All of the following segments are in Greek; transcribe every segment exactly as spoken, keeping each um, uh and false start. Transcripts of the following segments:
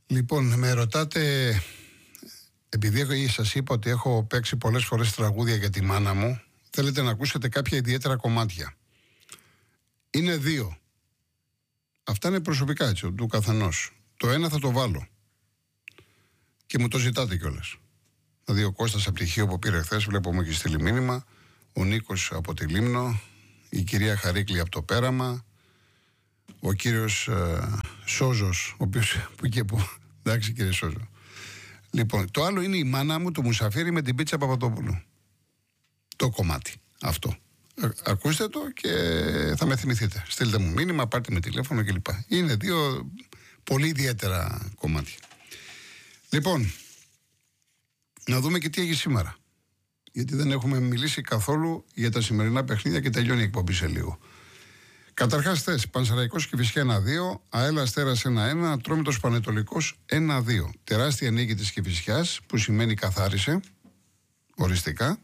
Λοιπόν, με ρωτάτε, επειδή σας είπα ότι έχω παίξει πολλές φορές τραγούδια για τη μάνα μου, θέλετε να ακούσετε κάποια ιδιαίτερα κομμάτια. Είναι δύο. Αυτά είναι προσωπικά, έτσι, του καθενός. Το ένα θα το βάλω. Και μου το ζητάτε κιόλας. Δηλαδή ο Κώστας από τη Χίο που πήρε χθες, βλέπω μου έχει στείλει μήνυμα, ο Νίκος από τη Λίμνο, η κυρία Χαρίκλη από το Πέραμα, ο κύριος ε, Σόζος, ο οποίος που και που, εντάξει κύριε Σόζο. Λοιπόν, το άλλο είναι η μάνα μου, το μουσαφίρι με την πίτσα Παπαδόπουλου. Το κομμάτι αυτό. Ε, ακούστε το και θα με θυμηθείτε. Στείλτε μου μήνυμα, πάρτε με τηλέφωνο κλπ. Είναι δύο πολύ ιδιαίτερα κομμάτια. Λοιπόν, να δούμε και τι έγινε σήμερα. Γιατί δεν έχουμε μιλήσει καθόλου για τα σημερινά παιχνίδια και τελειώνει η εκπομπή σε λίγο. Καταρχάς, θες Πανσεραϊκός Κηφισιά ένα δύο, ΑΕΛ Αστέρας ένα ένα, Ατρόμητος Πανετολικός ένα δύο. Τεράστια νίκη της Κηφισιάς, που σημαίνει καθάρισε οριστικά.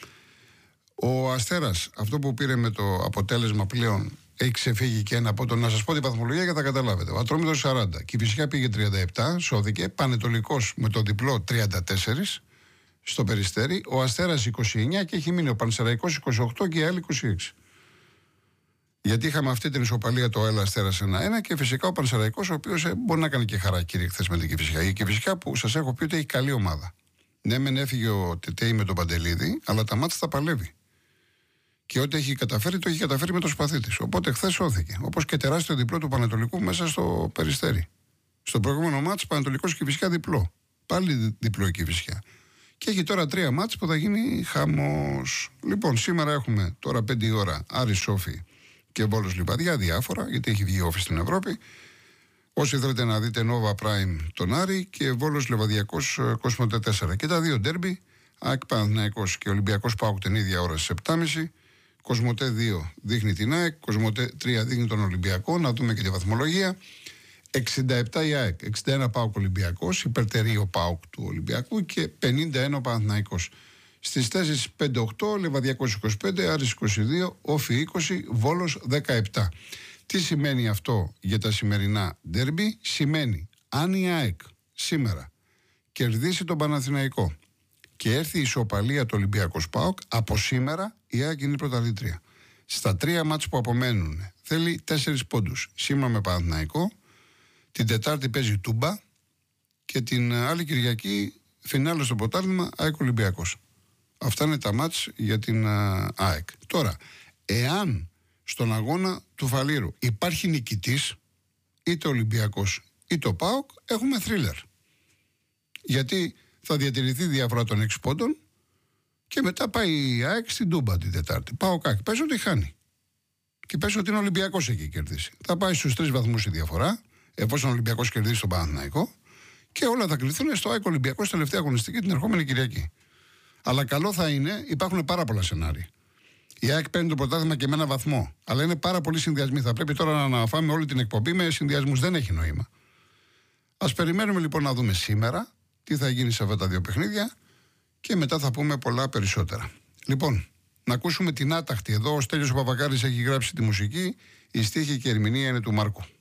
Ο Αστέρας, αυτό που πήρε με το αποτέλεσμα πλέον, έχει ξεφύγει και ένα από το να σας πω την βαθμολογία και θα καταλάβετε. Ο Ατρόμητος σαράντα, Κηφισιά πήγε τριάντα επτά, σώθηκε. Πανετολικός με το διπλό τριάντα τέσσερα στο Περιστέρι. Ο Αστέρας είκοσι εννιά και έχει μείνει ο Πανσεραϊκός είκοσι οκτώ και η ΑΕΛ είκοσι έξι. Γιατί είχαμε αυτή την ισοπαλία το ΑΕΛ Αστέρας ένα ένα και φυσικά ο Πανσεραϊκός, ο οποίος ε, μπορεί να κάνει και χαρακτήρι χθες με την Κηφισιά. Η Κηφισιά που σας έχω πει ότι έχει καλή ομάδα. Ναι, μεν έφυγε ο Τετέι με τον Παντελίδη, αλλά τα μάτια τα παλεύει. Και ό,τι έχει καταφέρει, το έχει καταφέρει με το σπαθί της. Οπότε χθες σώθηκε. Όπως και τεράστιο διπλό του Πανετολικού μέσα στο Περιστέρι. Στο προηγούμενο μάτς Πανετολικός Κηφισιά διπλό. Πάλι διπλό η Κηφισιά. Και έχει τώρα τρία μάτς που θα γίνει χαμός. Λοιπόν, σήμερα έχουμε τώρα πέντε η ώρα Άρη Σόφι και Βόλος Λιβαδιά, διάφορα, γιατί έχει βγει όφη στην Ευρώπη. Όσοι θέλετε να δείτε Nova Prime τον Άρη και Βόλος Λιβαδιακός Κοσμοτέ τέσσερα. Και τα δύο ντέρμπι, ΑΕΚ Παναθηναϊκός και Ολυμπιακός ΠΑΟΚ την ίδια ώρα στις επτά και μισή. Κοσμοτέ δύο δείχνει την ΑΕΚ, Κοσμοτέ τρία δείχνει τον Ολυμπιακό. Να δούμε και τη βαθμολογία. εξήντα επτά η ΑΕΚ, εξήντα ένα ΠΑΟΚ Ολυμπιακός, υπερτερεί ο ΠΑΟΚ του Ολυμπιακού και πενήντα ένα ο Παναθηναϊκός. Στις θέσεις πέντε οκτώ, Λιβαδιακός είκοσι πέντε, Άρης είκοσι δύο, Όφη είκοσι, Βόλος δεκαεπτά. Τι σημαίνει αυτό για τα σημερινά ντέρμπι? Σημαίνει αν η ΑΕΚ σήμερα κερδίσει τον Παναθηναϊκό και έρθει η ισοπαλία του Ολυμπιακός ΠΑΟΚ, από σήμερα η ΑΕΚ είναι πρωταθλήτρια. Στα τρία μάτς που απομένουν θέλει τέσσερις πόντους. Σήμερα με Παναθηναϊκό, την Τετάρτη παίζει Τούμπα και την άλλη Κυριακή φινάλε στο πρωτάθλημα ΑΕΚ Ολυμπιακός. Αυτά είναι τα μάτς για την ΑΕΚ. Τώρα, εάν στον αγώνα του Φαλήρου υπάρχει νικητής, είτε ο Ολυμπιακός είτε ο ΠΑΟΚ, έχουμε θρίλερ. Γιατί θα διατηρηθεί διαφορά των έξι πόντων και μετά πάει η ΑΕΚ στην Τούμπα την Τετάρτη. ΠΑΟΚ ΑΕΚ πες ότι χάνει. Και πες ότι είναι ο Ολυμπιακός έχει κερδίσει. Θα πάει στους τρεις βαθμούς η διαφορά, εφόσον ο Ολυμπιακός κερδίσει τον Παναθηναϊκό, και όλα θα κρυθούν στο ΑΕΚ Ολυμπιακός τελευταία αγωνιστική την ερχόμενη Κυριακή. Αλλά καλό θα είναι, υπάρχουν πάρα πολλά σενάρια. Η ΑΕΚ παίρνει το πρωτάθλημα και με ένα βαθμό. Αλλά είναι πάρα πολλοί συνδυασμοί. Θα πρέπει τώρα να αναφάμε όλη την εκπομπή με συνδυασμούς. Δεν έχει νόημα. Ας περιμένουμε λοιπόν να δούμε σήμερα τι θα γίνει σε αυτά τα δύο παιχνίδια και μετά θα πούμε πολλά περισσότερα. Λοιπόν, να ακούσουμε την άταχτη εδώ. Ο Στέλιος ο Παπακάρης έχει γράψει τη μουσική. Η στίχη και η ερμηνεία είναι του Μάρκου.